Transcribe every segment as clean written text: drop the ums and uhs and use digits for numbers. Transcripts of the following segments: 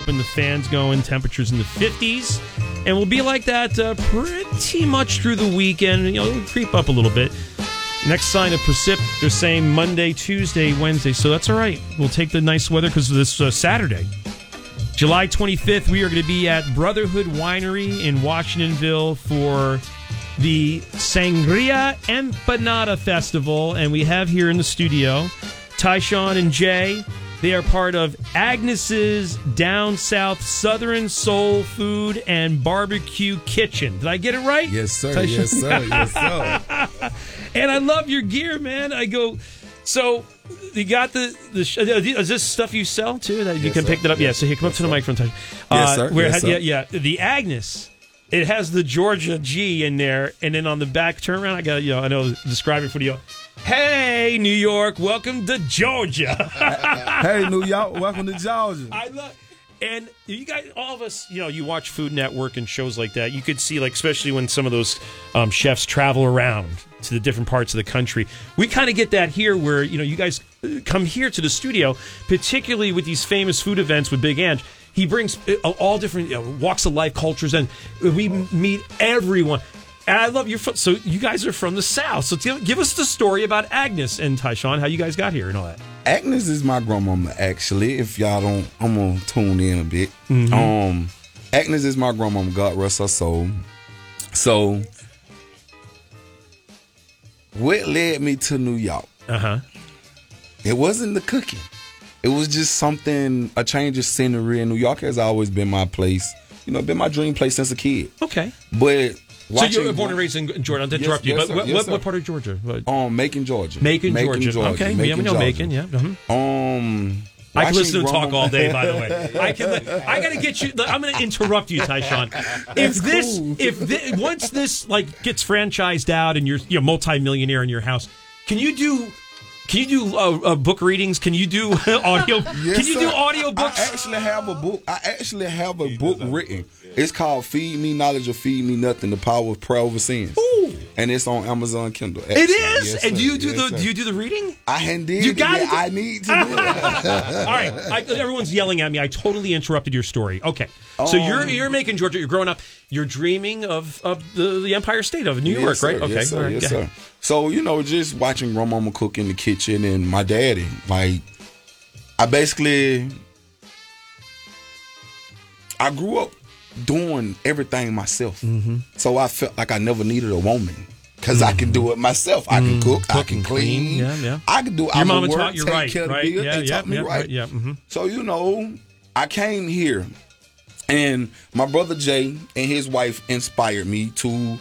keeping the fans going. Temperatures in the 50s. And we'll be like that pretty much through the weekend. It'll creep up a little bit. Next sign of precip, they're saying Monday, Tuesday, Wednesday. So that's all right. We'll take the nice weather because of this Saturday. July 25th, we are going to be at Brotherhood Winery in Washingtonville for the Sangria Empanada Festival. And we have here in the studio Tyshawn and Jay. They are part of Agnes's Down South Southern Soul Food and Barbecue Kitchen. Did I get it right? Yes, sir. Tyshawn? Yes, sir. Yes, sir. And I love your gear, man. I go, so you got is this stuff you sell too? That you can pick that up? Yeah, so here, come up to the microphone, Tyshawn. Yes, sir. Yeah. The Agnes. It has the Georgia G in there, and then on the back, turn around. I got, I know, describe it for you. Hey, New York, welcome to Georgia. Hey, New York, welcome to Georgia. I love, and you guys, all of us, you watch Food Network and shows like that. You could see, like, especially when some of those chefs travel around to the different parts of the country. We kind of get that here, where you guys come here to the studio, particularly with these famous food events with Big Ange. He brings all different walks of life, cultures, and we meet everyone. And I love so you guys are from the South. So give us the story about Agnes and Tyshawn, how you guys got here and all that. Agnes is my grandmama, actually. If y'all don't, I'm going to tune in a bit. Mm-hmm. Agnes is my grandmama, God rest her soul. So, what led me to New York? It wasn't the cooking. It was just something, a change of scenery. And New York has always been my place. Been my dream place since a kid. Okay. But so you were born and raised in Georgia. I'll interrupt you. Yes, but sir. what part of Georgia? Macon, Georgia. Macon, Georgia. Okay. We know Macon, yeah. I can listen to talk all day, by the way. I got to get you. I'm going to interrupt you, Tyshawn. Once this gets franchised out and you're multi-millionaire in your house, can you do book readings? Can you do audio? Yes, can you do audio books? I actually have a book written. It's called "Feed Me Knowledge or Feed Me Nothing: The Power of Prayer Over Sins." Ooh. And it's on Amazon Kindle. Actually. It is. Yes, and do you do do you do the reading? I indeed. You got it. I need to do it. All right. Everyone's yelling at me. I totally interrupted your story. Okay. So you're Macon, Georgia. You're growing up. You're dreaming of the Empire State of New York, yes, right? Sir. Okay. Yes, sir. Yes, sir. So just watching grandmama cook in the kitchen and my daddy, I grew up doing everything myself. Mm-hmm. So I felt like I never needed a woman because I can do it myself. I can cook, I can clean. Yeah. I can do. Your mama taught you right. They taught me right. Yeah. Mm-hmm. So I came here, and my brother Jay and his wife inspired me to,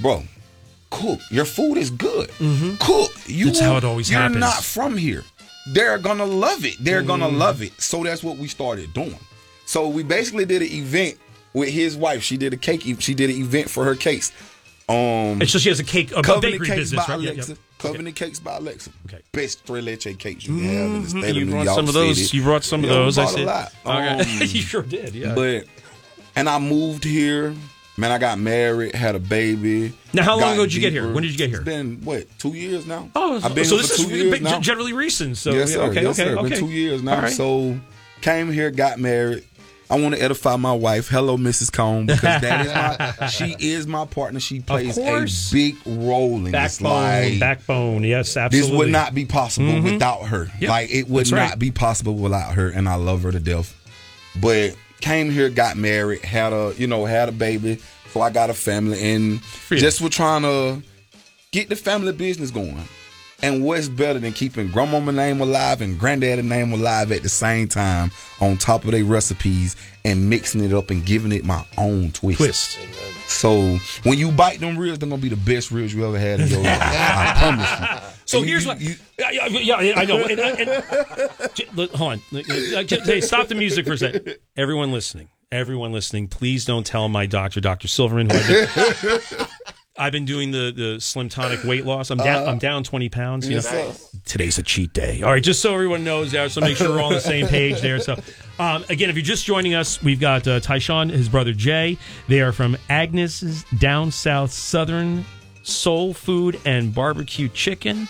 cook. Your food is good. Mm-hmm. Cook. That's how it always happens. You're not from here. They're gonna love it. They're gonna love it. So that's what we started doing. So we basically did an event with his wife. She did an event for her cakes. And so she has a bakery business, right? Alexa. Covenant Cakes by Alexa. Okay. Best tres leche cakes you can have in the state of New York. You brought some of those. I said, a lot. Okay. You sure did. Yeah. And I moved here. Man, I got married, had a baby. Now, how long ago did you get here? When did you get here? It's been 2 years now. Oh, I've been so here this for 2 is years now. generally recent. So yes, sir. Okay. Been 2 years now. Right. So came here, got married. I want to edify my wife. Hello, Mrs. Cone, because she is my partner. She plays a big role in this life. Backbone, yes, absolutely. This would not be possible without her. Yep. It would not be possible without her, and I love her to death. But came here, got married, had a baby. So I got a family, and just we're trying to get the family business going. And what's better than keeping grandmama's name alive and granddaddy's name alive at the same time on top of their recipes and mixing it up and giving it my own twist. So when you bite them ribs, they're going to be the best ribs you ever had in your life. I promise you. So here's what... Yeah, I know. Hold on. Hey, stop the music for a second. Everyone listening, please don't tell my doctor, Dr. Silverman, who I've been doing the Slim Tonic weight loss. I'm down 20 pounds. Today's a cheat day. All right, just so everyone knows there, so make sure we're all on the same page there. So, again, if you're just joining us, we've got Tyshawn, his brother Jay. They are from Agnes's Down South Southern Soul Food and Barbecue Kitchen.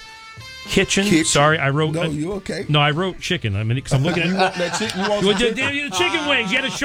Sorry, I wrote. No, you okay? No, I wrote chicken. I mean, because I'm looking at you want that chicken? You want chicken wings. You had to show.